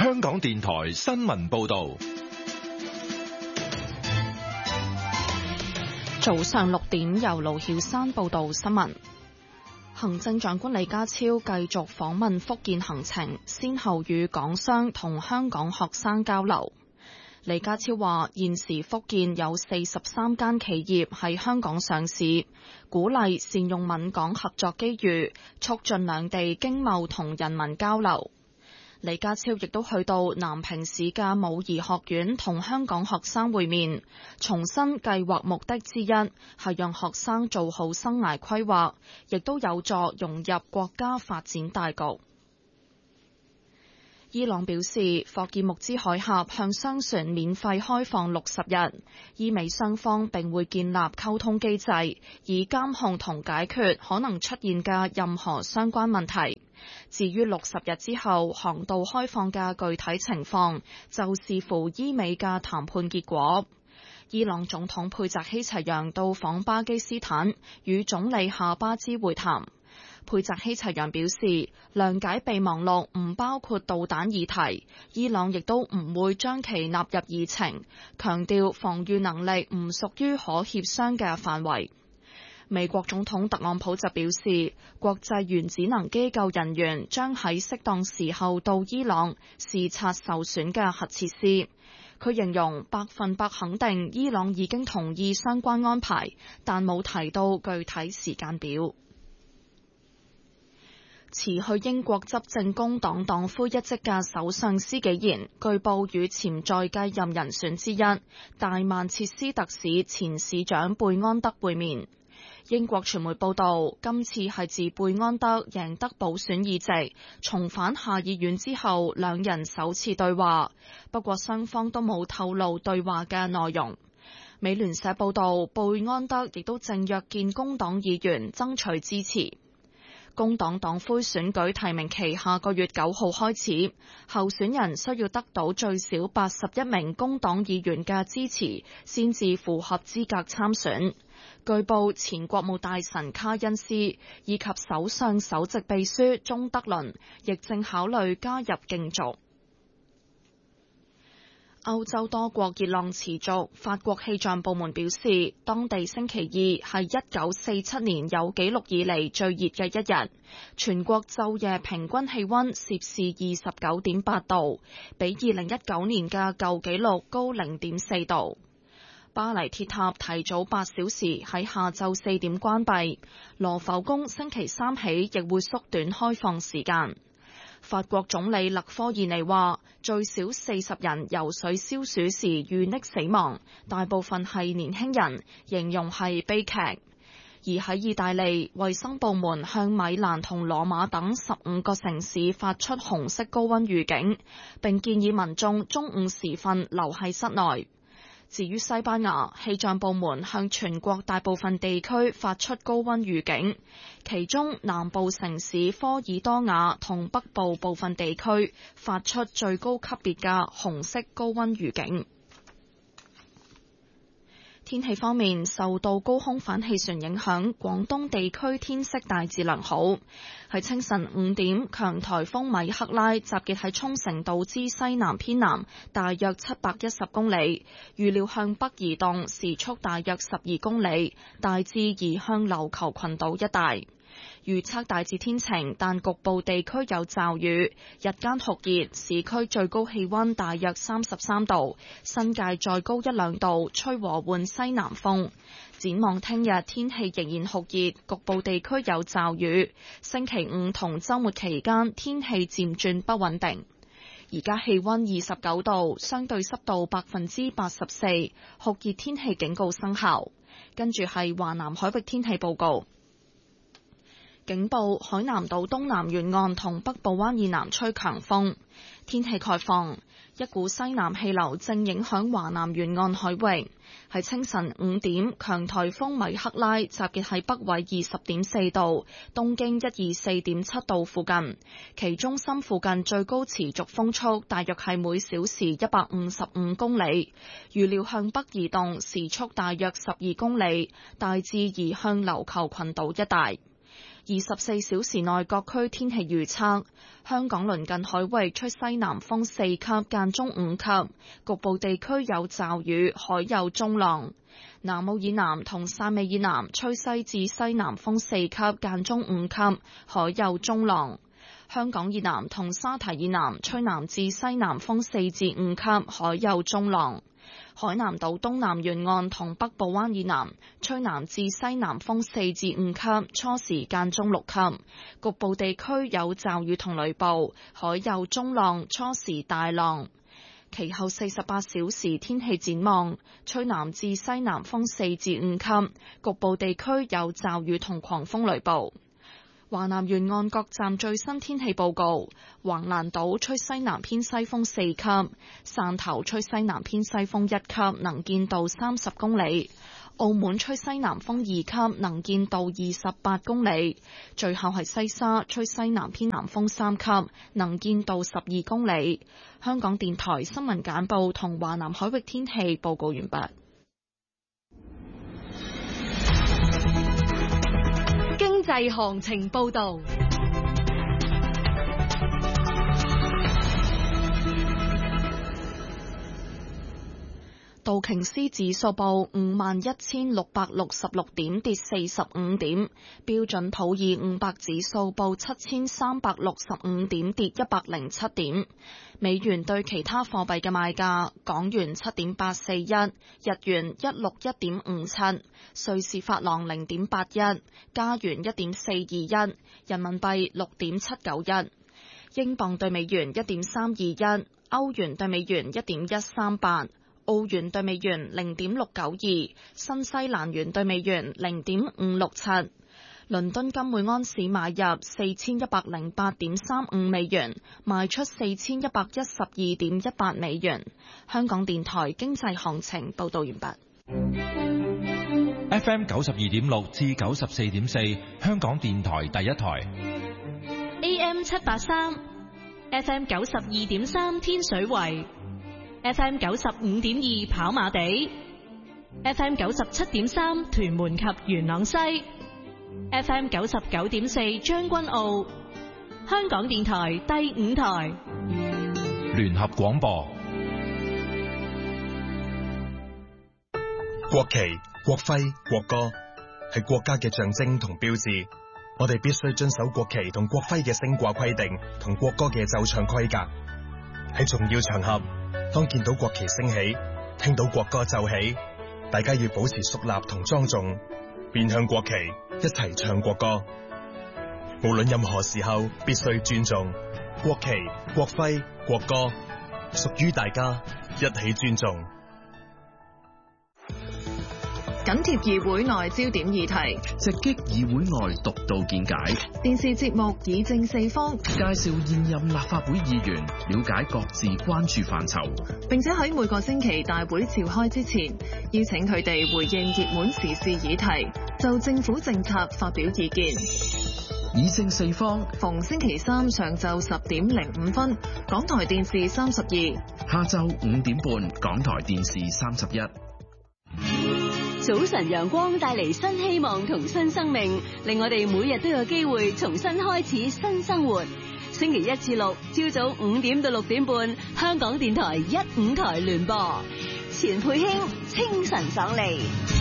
香港電台新聞報道。 早上6點，由盧曉珊報道新聞。行政長官李家超繼續訪問福建行程，先後與港商同香港學生交流。李家超話，現時福建有43間企業喺香港上市，鼓勵善用閩港合作機遇，促進兩地經貿同人民交流。李家超亦都去到南平市嘅武夷學院同香港學生會面，重申計劃目的之一係讓學生做好生涯規劃，亦都有助融入國家發展大局。伊朗表示，霍爾木茲海峽向商船免費開放60日，伊美雙方並會建立溝通機制，以監控同解決可能出現嘅任何相關問題。至於60日之後航道開放嘅具體情況，就視乎伊美嘅談判結果。伊朗總統佩澤希齊揚到訪巴基斯坦，與總理夏巴茲會談。佩澤希齊揚表示，諒解備忘錄唔包括導彈議題，伊朗亦都唔會將其納入議程，強調防禦能力唔屬於可協商嘅範圍。美國總統特朗普就表示，國際原子能機構人員將喺適當時候到伊朗視察受損嘅核設施。佢形容100%肯定伊朗已經同意相關安排，但冇提到具體時間表。辭去英國執政工黨黨魁一職嘅首相施紀賢，據報與潛在繼任人選之一大曼徹斯特市前市長貝安德會面。英國傳媒報道，今次係自貝安德贏得補選議席，重返下議院之後，兩人首次對話。不過雙方都冇透露對話嘅內容。美聯社報道，貝安德亦都正約見工黨議員爭取支持。工黨黨魁選舉提名期下個月9號開始，候選人需要得到最少81名工黨議員嘅支持，先至符合資格參選。據報，前國務大臣卡恩斯以及首相首席秘書鍾德倫亦正考慮加入競逐。歐洲多國熱浪持續，法國氣象部門表示，當地星期二係1947年有紀錄以嚟最熱嘅一日，全國晝夜平均氣溫攝氏29.8度，比2019年嘅舊紀錄高0.4度。巴黎鐵塔提早8小時喺下晝4點關閉，羅浮宮星期三起亦會縮短開放時間。法國總理勒科爾尼話，最少40人游水消暑時遇溺死亡，大部分係年輕人，形容係悲劇。而喺意大利，衛生部門向米蘭同羅馬等15個城市發出紅色高溫預警，並建議民眾中午時分留喺室內。至於西班牙，氣象部門向全國大部分地區發出高溫預警，其中南部城市科爾多瓦同北部部分地區發出最高級別嘅紅色高溫預警。天氣方面，受到高空反氣旋影響，廣東地區天色大致良好。喺清晨5點，強颱風米克拉集結喺沖繩島之西南偏南，大約710公里，預料向北移動，時速大約12公里，大致移向琉球群島一帶。預測大致天晴，但局部地區有驟雨。日間酷熱，市區最高氣溫大約33度，新界再高1-2度，吹和緩西南風。展望聽日天氣仍然酷熱，局部地區有驟雨。星期五同週末期間天氣漸轉不穩定。而家氣溫29度，相對濕度84%，酷熱天氣警告生效。跟住係華南海域天氣報告。警報：海南島東南沿岸同北部灣以南吹強風。天氣概況：一股西南氣流正影響華南沿岸海域。喺清晨5點，強颱風米克拉集結喺北緯20.4度、東經124.7度附近，其中心附近最高持續風速大約係每小時155公里，預料向北移動，時速大約12公里，大致移向琉球群島一帶。 24小時內各區天氣預測：香港鄰近海域吹西南風4級，間中5級，局部地區有驟雨，海有中浪。南澳以南同汕尾以南吹西至西南風4級，間中5級，海有中浪。香港以南同沙堤以南吹南至西南風4至5級，海有中浪。海南島東南沿岸同北部灣以南吹南至西南風4至5級，初時間中6級，局部地區有驟雨同雷暴，海有中浪，初時大浪。其後48小時天氣展望，吹南至西南風4至5級，局部地區有驟雨同狂風雷暴。華南沿岸各站最新天氣報告：橫瀾島吹西南偏西風4級，汕頭吹西南偏西風1級，能見度30公里；澳門吹西南風2級，能見度28公里；最後係西沙吹西南偏南風3級，能見度12公里。香港電台新聞簡報同華南海域天氣報告完畢。 經濟行情報導。 道瓊斯指數報51,666點，跌45點；標準普爾500指數報7,365點，跌107點。美元對其他貨幣嘅賣價：港元7.841，日元161.57，瑞士法郎0.81，加元1.421，人民幣6.791，英鎊對美元1.321，歐元對美元1.138。澳元對美元0.692，新西蘭元對美元0.567。倫敦金每安士買入4108.35美元，賣出4112.18美元。香港電台經濟行情報道完畢。 FM 92.6至94.4，香港電台第一台。 AM 783 ，FM 92.3天水圍。FM 95.2跑馬地 ，FM 97.3屯門及元朗西 ，FM 99.4將軍澳，香港電台第5台聯合廣播。 國旗、國徽、國歌係國家嘅象徵同標誌，我哋必須遵守國旗同國徽嘅升掛規定同國歌嘅奏唱規格。喺重要場合，當見到國旗升起，聽到國歌奏起，大家要保持肅立同莊重，面向國旗，一齊唱國歌。無論任何時候，必須尊重國旗、國徽、國歌，屬於大家，一起尊重。 緊貼議會內焦點議題， 直擊議會內獨到見解。 電視節目議政四方， 介紹現任立法會議員，了解各自關注範疇， 並且喺每個星期大會召開之前，邀請佢哋回應熱門時事議題，就政府政策發表意見。 議政四方， 逢星期三上晝10點05分，港台電視32； 下晝5點半，港台電視31。 早晨陽光帶嚟新希望同新生命，令我哋每日都有機會重新開始新生活。星期1至6，朝早5點到6點半，香港電台15台聯播。錢佩卿清晨爽利。